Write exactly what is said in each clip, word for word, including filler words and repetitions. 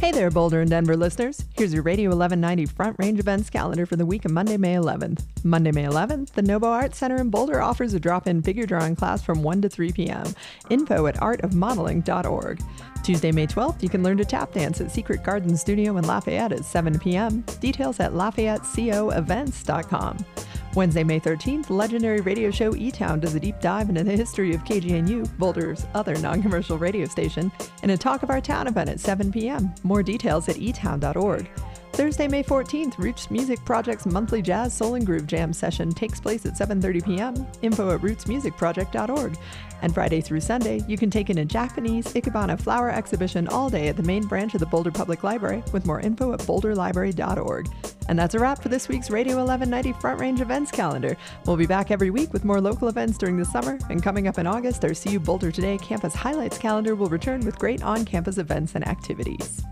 Hey there, Boulder and Denver listeners. Here's your Radio eleven ninety Front Range events calendar for the week of Monday, May eleventh. Monday, May eleventh, the Novo Art Center in Boulder offers a drop-in figure drawing class from one to three p.m. Info at art of modeling dot org. Tuesday, May twelfth, you can learn to tap dance at Secret Garden Studio in Lafayette at seven p.m. Details at lafayette co events dot com. Wednesday, May thirteenth, legendary radio show E-Town does a deep dive into the history of K G N U, Boulder's other non-commercial radio station, in a Talk of Our Town event at seven p.m. More details at e town dot org. Thursday, May fourteenth, Roots Music Project's monthly Jazz, Soul, and Groove Jam session takes place at seven thirty p.m. Info at roots music project dot org. And Friday through Sunday, you can take in a Japanese Ikebana flower exhibition all day at the main branch of the Boulder Public Library, with more info at boulder library dot org. And that's a wrap for this week's Radio eleven ninety Front Range events calendar. We'll be back every week with more local events during the summer, and coming up in August, our See You Boulder Today Campus Highlights calendar will return with great on-campus events and activities.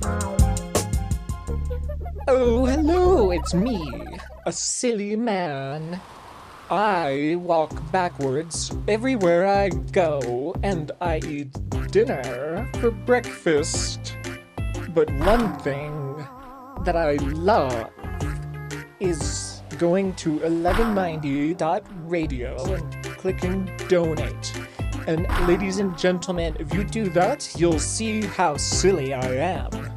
Oh, hello, it's me, a silly man. I walk backwards everywhere I go, and I eat dinner for breakfast. But one thing that I love is going to eleven ninety dot radio and clicking donate. And ladies and gentlemen, if you do that, you'll see how silly I am.